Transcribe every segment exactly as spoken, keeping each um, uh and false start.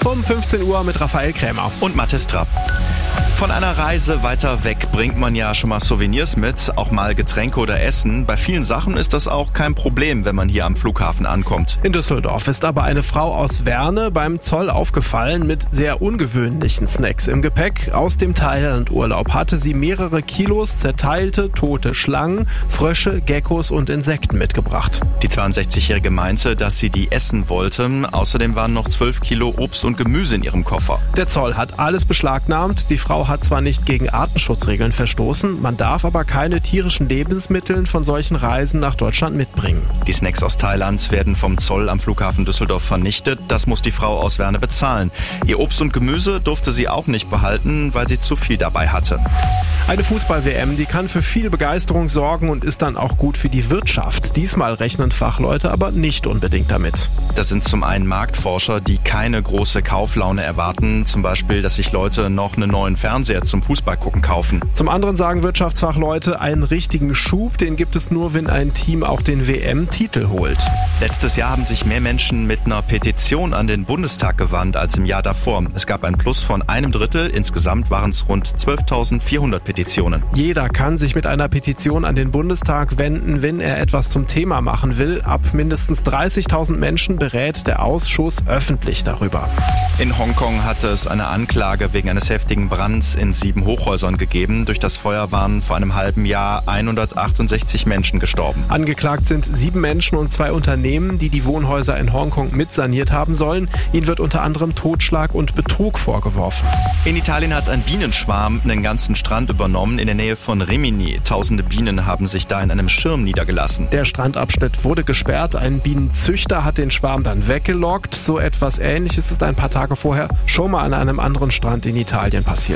Um fünfzehn Uhr mit Raphael Krämer. Und Mathis Trapp. Von einer Reise weiter weg bringt man ja schon mal Souvenirs mit, auch mal Getränke oder Essen. Bei vielen Sachen ist das auch kein Problem, wenn man hier am Flughafen ankommt. In Düsseldorf ist aber eine Frau aus Werne beim Zoll aufgefallen mit sehr ungewöhnlichen Snacks im Gepäck. Aus dem Thailand-Urlaub hatte sie mehrere Kilos zerteilte, tote Schlangen, Frösche, Geckos und Insekten mitgebracht. Die zweiundsechzigjährige meinte, dass sie die essen wollte. Außerdem waren noch zwölf Kilo Obst und Gemüse in ihrem Koffer. Der Zoll hat alles beschlagnahmt. Die Frau hat zwar nicht gegen Artenschutzregeln verstoßen, man darf aber keine tierischen Lebensmittel von solchen Reisen nach Deutschland mitbringen. Die Snacks aus Thailand werden vom Zoll am Flughafen Düsseldorf vernichtet. Das muss die Frau aus Werne bezahlen. Ihr Obst und Gemüse durfte sie auch nicht behalten, weil sie zu viel dabei hatte. Eine Fußball-W M, die kann für viel Begeisterung sorgen und ist dann auch gut für die Wirtschaft. Diesmal rechnen Fachleute aber nicht unbedingt damit. Das sind zum einen Marktforscher, die keine große Kauflaune erwarten. Zum Beispiel, dass sich Leute noch einen neuen Fernseher zum Fußballgucken kaufen. Zum anderen sagen Wirtschaftsfachleute, einen richtigen Schub, den gibt es nur, wenn ein Team auch den W M-Titel holt. Letztes Jahr haben sich mehr Menschen mit einer Petition an den Bundestag gewandt als im Jahr davor. Es gab ein Plus von einem Drittel. Insgesamt waren es rund zwölftausendvierhundert Petitionen. Jeder kann sich mit einer Petition an den Bundestag wenden, wenn er etwas zum Thema machen will. Ab mindestens dreißigtausend Menschen berät der Ausschuss öffentlich darüber. In Hongkong hatte es eine Anklage wegen eines heftigen Brands in sieben Hochhäusern gegeben. Durch das Feuer waren vor einem halben Jahr hundertachtundsechzig Menschen gestorben. Angeklagt sind sieben Menschen und zwei Unternehmen, die die Wohnhäuser in Hongkong mitsaniert haben sollen. Ihnen wird unter anderem Totschlag und Betrug vorgeworfen. In Italien hat ein Bienenschwarm einen ganzen Strand übernommen in der Nähe von Rimini. Tausende Bienen haben sich da in einem Schirm niedergelassen. Der Strandabschnitt wurde gesperrt. Ein Bienenzüchter hat den Schwarm dann weggelockt. So etwas Ähnliches ist ein paar Tage vorher schon mal an einem anderen Strand in Italien passiert.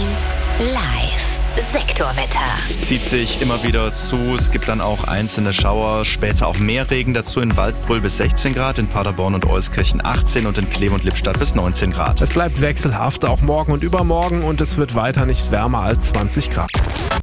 eins Live Sektorwetter. Es zieht sich immer wieder zu. Es gibt dann auch einzelne Schauer, später auch mehr Regen dazu. In Waldbröl bis sechzehn Grad, in Paderborn und Euskirchen achtzehn und in Kleve und Lippstadt bis neunzehn Grad. Es bleibt wechselhaft, auch morgen und übermorgen, und es wird weiter nicht wärmer als zwanzig Grad.